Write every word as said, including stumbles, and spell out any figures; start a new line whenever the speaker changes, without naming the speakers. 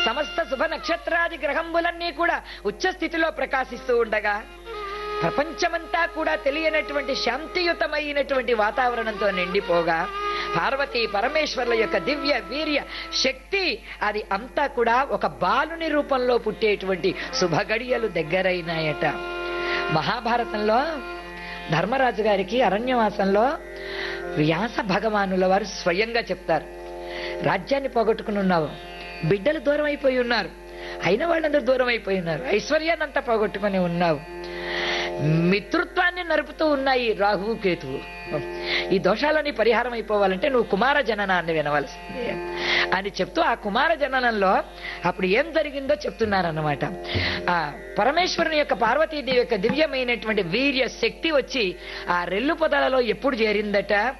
సమస్త శుభ నక్షత్రాది గ్రహంబులన్నీ కూడా ఉచ్చ స్థితిలో ప్రకాశిస్తూ ఉండగా ప్రపంచమంతా కూడా తెలియనటువంటి శాంతియుతమైనటువంటి వాతావరణంతో నిండిపోగా పార్వతీ పరమేశ్వర్ల యొక్క దివ్య వీర్య శక్తి అది అంతా కూడా ఒక బాలుని రూపంలో పుట్టేటువంటి శుభగడియలు దగ్గరైనాయట. మహాభారతంలో ధర్మరాజు గారికి అరణ్యవాసంలో వ్యాస భగవానుల వారు స్వయంగా చెప్తారు, రాజ్యాన్ని పోగొట్టుకుని ఉన్నావు, బిడ్డలు దూరం అయిపోయి ఉన్నారు, అయిన వాళ్ళందరూ దూరం అయిపోయి ఉన్నారు, ఐశ్వర్యాన్ని అంతా పోగొట్టుకుని ఉన్నావు, మిత్రుత్వాన్ని నరుపుతూ ఉన్నాయి రాహువు కేతువు, ఈ దోషాలని పరిహారం అయిపోవాలంటే నువ్వు కుమార జననాన్ని వినవలసిందే అని చెప్తూ ఆ కుమార జననంలో అప్పుడు ఏం జరిగిందో చెప్తున్నారన్నమాట. ఆ పరమేశ్వరుని యొక్క పార్వతీదేవి యొక్క దివ్యమైనటువంటి వీర్య శక్తి వచ్చి ఆ రెల్లు పొదలలో ఎప్పుడు చేరిందట,